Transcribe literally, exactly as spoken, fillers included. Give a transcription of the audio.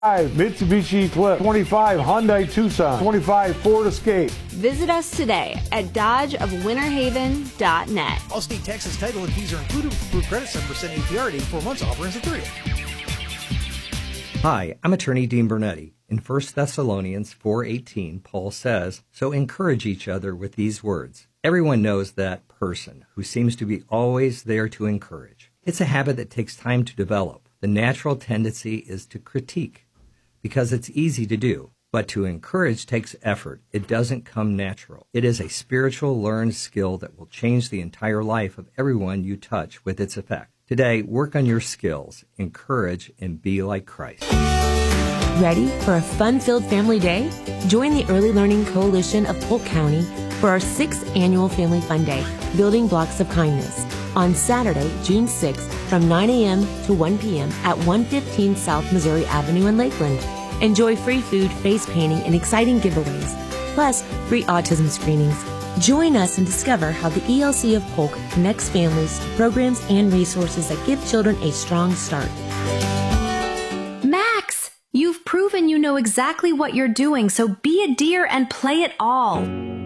Mitsubishi Eclipse, twenty-five Hyundai Tucson, twenty-five Ford Escape. Visit us today at dodge of winter haven dot net. Allstate Texas title and fees are included with approved credit, seven percent A P R at eighty-four months. Offer ends at thirty. Hi, I'm attorney Dean Bernetti. In First Thessalonians four eighteen, Paul says, "So encourage each other with these words." Everyone knows that person who seems to be always there to encourage. It's a habit that takes time to develop. The natural tendency is to critique, because it's easy to do. But to encourage takes effort. It doesn't come natural. It is a spiritual learned skill that will change the entire life of everyone you touch with its effect. Today, work on your skills, encourage, and be like Christ. Ready for a fun-filled family day? Join the Early Learning Coalition of Polk County for our sixth annual Family Fun Day, Building Blocks of Kindness, on Saturday, June sixth, from nine a.m. to one p.m. at one fifteen South Missouri Avenue in Lakeland. Enjoy free food, face painting, and exciting giveaways, plus free autism screenings. Join us and discover how the E L C of Polk connects families to programs and resources that give children a strong start. Max, you've proven you know exactly what you're doing, so be a deer and play it all.